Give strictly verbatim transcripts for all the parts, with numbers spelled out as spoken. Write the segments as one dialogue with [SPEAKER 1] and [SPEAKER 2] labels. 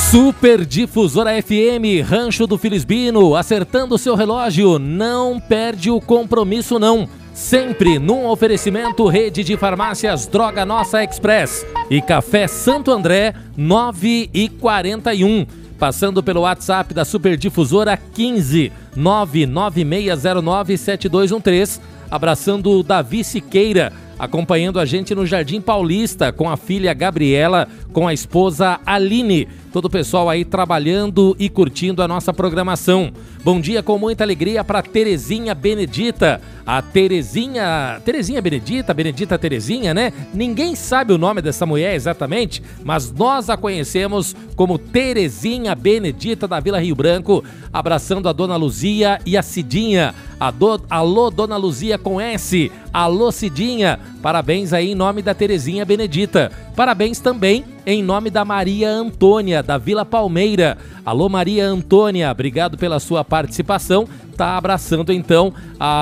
[SPEAKER 1] Super Difusora F M, Rancho do Filisbino, acertando o seu relógio, não perde o compromisso não. Sempre num oferecimento Rede de Farmácias Droga Nossa Express e Café Santo André nove e quarenta e um. Passando pelo WhatsApp da Super Difusora quinze nove nove seis zero nove sete dois um três. Abraçando o Davi Siqueira, acompanhando a gente no Jardim Paulista com a filha Gabriela, com a esposa Aline. Todo o pessoal aí trabalhando e curtindo a nossa programação. Bom dia com muita alegria para Terezinha Benedita. A Terezinha... Terezinha Benedita, Benedita Terezinha, né? Ninguém sabe o nome dessa mulher exatamente, mas nós a conhecemos como Terezinha Benedita da Vila Rio Branco. Abraçando a Dona Luzia e a Cidinha. A do... Alô, Dona Luzia com S. Alô, Cidinha. Parabéns aí em nome da Terezinha Benedita. Parabéns também em nome da Maria Antônia, da Vila Palmeira. Alô, Maria Antônia, obrigado pela sua participação. Tá abraçando então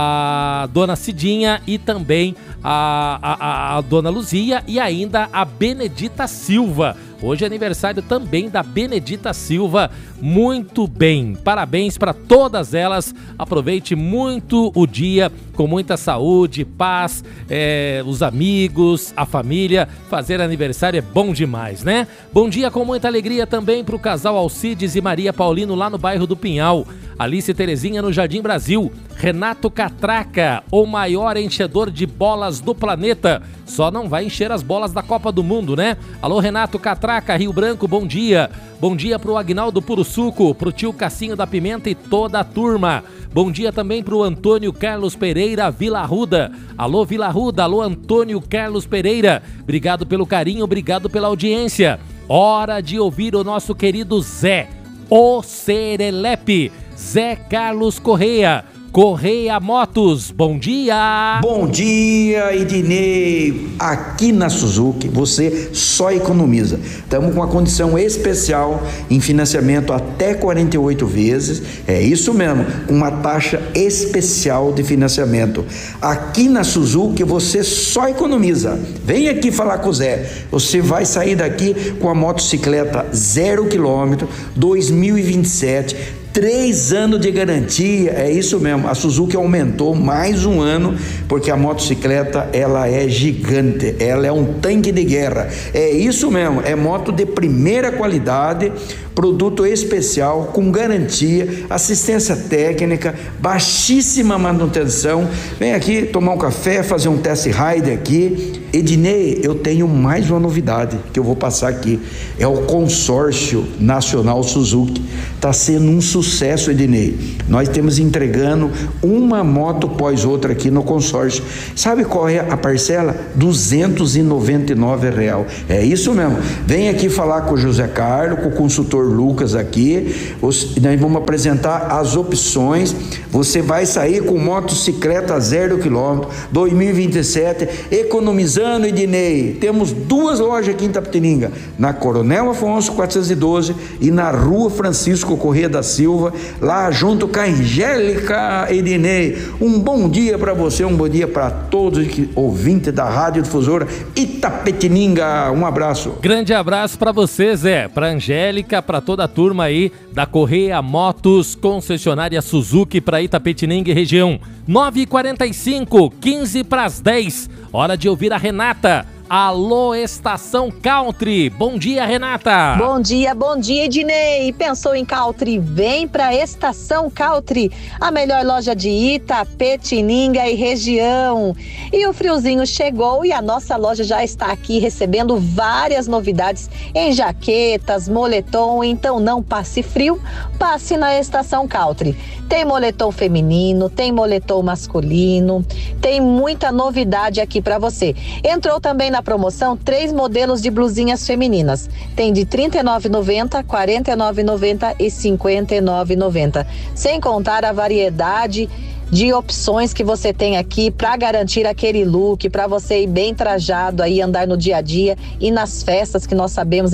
[SPEAKER 1] a Dona Cidinha e também a, a, a Dona Luzia e ainda a Benedita Silva. Hoje é aniversário também da Benedita Silva. Muito bem, parabéns para todas elas. Aproveite muito o dia com muita saúde, paz, é, os amigos, a família. Fazer aniversário é bom demais, né? Bom dia com muita alegria também para o casal Alcides e Maria Paulino lá no bairro do Pinhal. Alice Terezinha no Jardim Brasil. Renato Catraca, o maior enchedor de bolas do planeta. Só não vai encher as bolas da Copa do Mundo, né? Alô, Renato Catraca, Rio Branco, bom dia. Bom dia pro Agnaldo Puro Suco, pro tio Cassinho da Pimenta e toda a turma. Bom dia também pro Antônio Carlos Pereira, Vila Arruda. Alô, Vila Arruda, alô, Antônio Carlos Pereira. Obrigado pelo carinho, obrigado pela audiência. Hora de ouvir o nosso querido Zé, o Serelepe. Zé Carlos Correia, Correia Motos, bom dia!
[SPEAKER 2] Bom dia, Ednei! Aqui na Suzuki você só economiza. Estamos com uma condição especial em financiamento até quarenta e oito vezes. É isso mesmo, uma taxa especial de financiamento. Aqui na Suzuki você só economiza. Vem aqui falar com o Zé. Você vai sair daqui com a motocicleta zero quilômetro, dois mil e vinte e sete. Três anos de garantia, é isso mesmo. A Suzuki aumentou mais um ano porque a motocicleta ela é gigante, ela é um tanque de guerra. É isso mesmo, é moto de primeira qualidade, produto especial com garantia, assistência técnica, baixíssima manutenção. Vem aqui tomar um café, fazer um test ride aqui. Ednei, eu tenho mais uma novidade que eu vou passar aqui. É o Consórcio Nacional Suzuki. Está sendo um sucesso, Ednei. Nós temos entregando uma moto após outra aqui no consórcio. Sabe qual é a parcela? duzentos e noventa e nove reais. É isso mesmo. Vem aqui falar com o José Carlos, com o consultor Lucas aqui. Nós vamos apresentar as opções. Você vai sair com motocicleta zero quilômetro, dois mil e vinte e sete, economizando, Ednei. Temos duas lojas aqui em Itapetininga, na Coronel Afonso quatrocentos e doze e na Rua Francisco Corrêa da Silva, lá junto com a Angélica, Ednei. Um bom dia para você, um bom dia para todos os ouvintes da Rádio Difusora Itapetininga. Um abraço.
[SPEAKER 1] Grande abraço para você, Zé, para Angélica, para toda a turma aí da Correia Motos, concessionária Suzuki para Itapetininga e região. nove e quarenta e cinco, quinze para as dez. Hora de ouvir a Renata. Alô, Estação Country. Bom dia, Renata.
[SPEAKER 3] Bom dia, bom dia, Ednei. Pensou em Country? Vem pra Estação Country, a melhor loja de Itapetininga e região. E o friozinho chegou e a nossa loja já está aqui recebendo várias novidades em jaquetas, moletom. Então não passe frio, passe na Estação Country. Tem moletom feminino, tem moletom masculino, tem muita novidade aqui para você. Entrou também na promoção três modelos de blusinhas femininas. Tem de trinta e nove reais e noventa centavos, quarenta e nove reais e noventa centavos e cinquenta e nove reais e noventa centavos. Sem contar a variedade de opções que você tem aqui para garantir aquele look, para você ir bem trajado aí, andar no dia a dia e nas festas que nós sabemos aí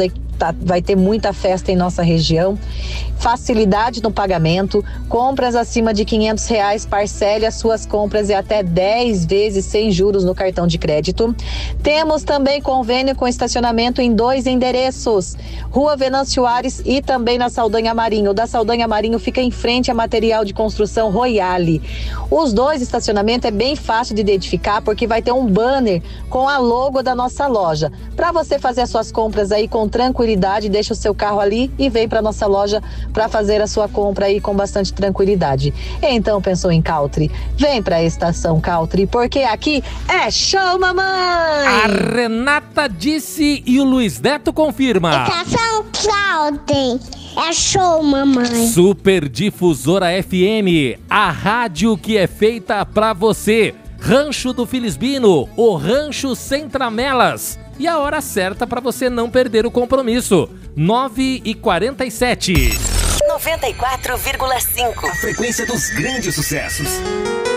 [SPEAKER 3] tá, vai ter muita festa em nossa região. Facilidade no pagamento, compras acima de quinhentos reais, parcele as suas compras e até dez vezes sem juros no cartão de crédito. Temos também convênio com estacionamento em dois endereços, Rua Venâncio Ares e também na Saldanha Marinho. O da Saldanha Marinho fica em frente a material de construção Royale. Os dois estacionamentos é bem fácil de identificar porque vai ter um banner com a logo da nossa loja. Para você fazer as suas compras aí com tranquilidade, deixa o seu carro ali e vem para nossa loja para fazer a sua compra aí com bastante tranquilidade. Então pensou em Country? Vem para a Estação Country, porque aqui é show, mamãe!
[SPEAKER 1] A Renata disse e o Luiz Neto confirma.
[SPEAKER 4] Estação Country, é show, mamãe!
[SPEAKER 1] Super Difusora F M, a rádio que é feita para você. Rancho do Filisbino, o rancho sem tramelas. E a hora certa para você não perder o compromisso. nove e quarenta e sete.
[SPEAKER 5] noventa e quatro vírgula cinco.
[SPEAKER 6] A frequência dos grandes sucessos.